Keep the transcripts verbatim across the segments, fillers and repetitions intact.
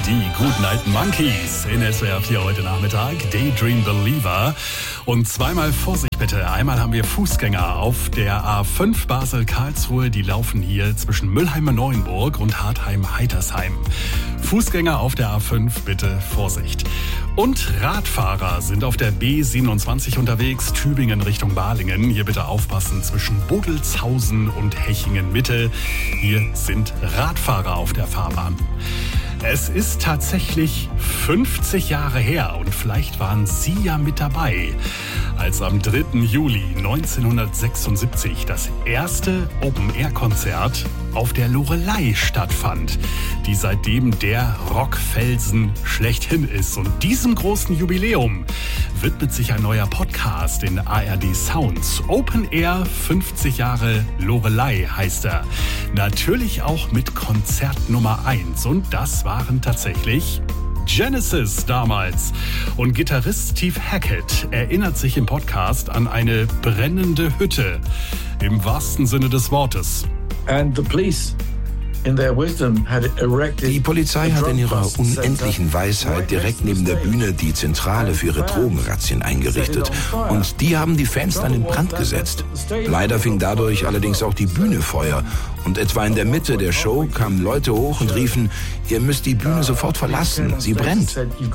Die guten alten Monkeys in S W R vier heute Nachmittag. Daydream Believer. Und zweimal Vorsicht bitte. Einmal haben wir Fußgänger auf der A fünf Basel-Karlsruhe. Die laufen hier zwischen Müllheim-Neuenburg und Hartheim-Heitersheim. Fußgänger auf der A fünf, bitte Vorsicht. Und Radfahrer sind auf der B siebenundzwanzig unterwegs, Tübingen Richtung Balingen. Hier bitte aufpassen zwischen Bodelshausen und Hechingen-Mitte. Hier sind Radfahrer auf der Fahrbahn. Es ist tatsächlich fünfzig Jahre her und vielleicht waren Sie ja mit dabei, als am dritten Juli neunzehnhundertsechsundsiebzig das erste Open-Air-Konzert auf der Loreley stattfand, die seitdem der Rockfelsen schlechthin ist. Und diesem großen Jubiläum widmet sich ein neuer Podcast in A R D Sounds. Open Air fünfzig Jahre Loreley heißt er. Natürlich auch mit Konzert Nummer eins. Und das waren tatsächlich Genesis damals. Und Gitarrist Steve Hackett erinnert sich im Podcast an eine brennende Hütte. Im wahrsten Sinne des Wortes. And the police, in their wisdom, had erected Die Polizei hat in ihrer unendlichen Weisheit direkt neben der Bühne die Zentrale für ihre Drogenrazzien eingerichtet. Und die haben die Fans dann in Brand gesetzt. Leider fing dadurch allerdings auch die Bühne Feuer. Und etwa in der Mitte der Show kamen Leute hoch und riefen, ihr müsst die Bühne sofort verlassen, sie brennt.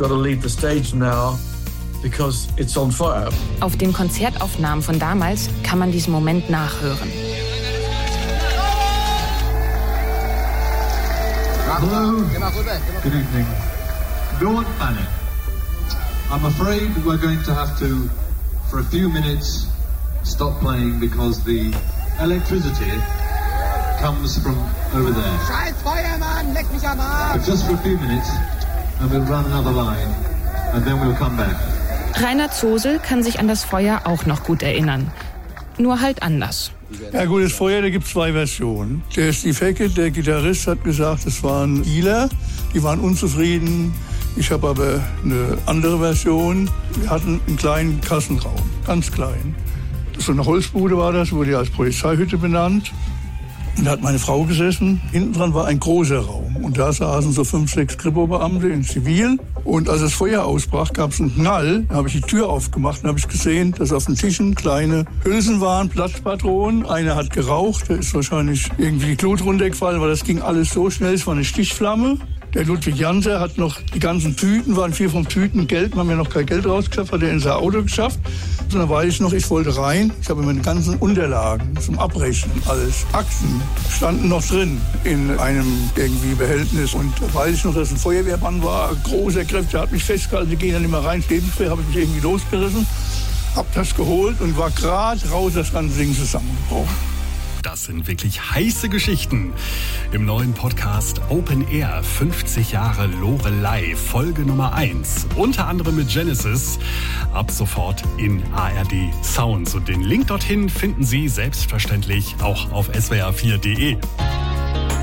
Auf den Konzertaufnahmen von damals kann man diesen Moment nachhören. Hello, good evening. Don't panic. I'm afraid we're going to have to, for a few minutes, stop playing because the electricity comes from over there. Scheiß Feuermann, leck mich am Arsch! But just for a few minutes, and we'll run another line, and then we'll come back. Rainer Zosel kann sich an das Feuer auch noch gut erinnern. Nur halt anders. Ja gut, das Feuer, da gibt es zwei Versionen. Der Steve Hackett, der Gitarrist, hat gesagt, es waren Dealer, die waren unzufrieden. Ich habe aber eine andere Version. Wir hatten einen kleinen Kassenraum, ganz klein. So eine Holzbude war das, wurde ja als Polizeihütte benannt. Und da hat meine Frau gesessen. Hinten dran war ein großer Raum. Und da saßen so fünf, sechs Kripo-Beamte in Zivil. Und als das Feuer ausbrach, gab es einen Knall. Da habe ich die Tür aufgemacht und habe ich gesehen, dass auf den Tischen kleine Hülsen waren, Platzpatronen. Einer hat geraucht, da ist wahrscheinlich irgendwie die Glut runtergefallen, weil das ging alles so schnell. Es war eine Stichflamme. Der Ludwig Janser hat noch die ganzen Tüten, waren vier von Tüten Geld, haben ja noch kein Geld rausgeschafft, hat er in sein Auto geschafft. Und dann weiß ich noch, ich wollte rein, ich habe meine ganzen Unterlagen zum Abrechnen, alles, Akten, standen noch drin in einem irgendwie Behältnis. Und da weiß ich noch, dass ein Feuerwehrmann war, großer Kräfte, der hat mich festgehalten, die gehen dann immer rein, Lebensfrei, habe ich mich irgendwie losgerissen, hab das geholt und war gerade raus, das ganze Ding zusammengebrochen. Das sind wirklich heiße Geschichten. Im neuen Podcast Open Air fünfzig Jahre Loreley, Folge Nummer eins. Unter anderem mit Genesis. Ab sofort in A R D Sounds. Und den Link dorthin finden Sie selbstverständlich auch auf S W R vier punkt de.